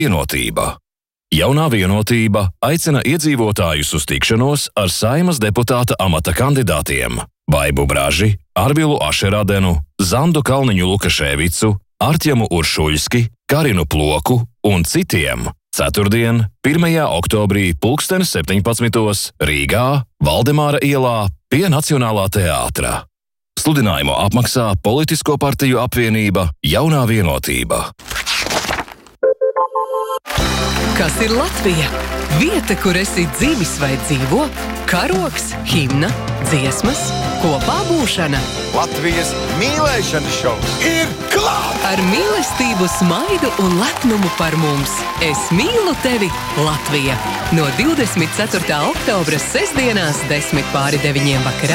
Vienotība. Jaunā Vienotība aicina iedzīvotājus uz tikšanos ar Saeimas deputāta amata kandidātiem Baibu Braži, Arvilu Ašeradenu, Zandu Kalniņu Lukaševicu, Artjemu Uršuļski, Karinu Ploku un citiem ceturtdien, 1. oktobrī 17:00 Rīgā, Valdemāra ielā pie Nacionālā teātra. Sludinājumu apmaksā Politisko partiju apvienība Jaunā Vienotība. Kas ir Latvija? Vieta, kur esi dzimis vai dzīvo, karogs, himna, dziesmas, kopā būšana. Latvijas mīlēšanas šovs ir klāt! Ar mīlestību, smaidu un lepnumu par mums. Es mīlu tevi, Latvija! No 24. oktobra sestdienās 9:10 vakarā.